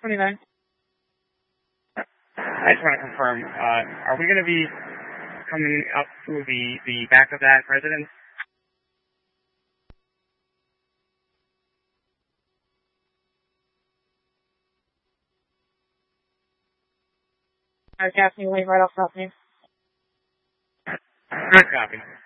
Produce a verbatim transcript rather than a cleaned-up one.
twenty-nine. I just want to confirm, uh, are we going to be coming up to the, the back of that residence? Our captain, you leave right off top name. Good copy.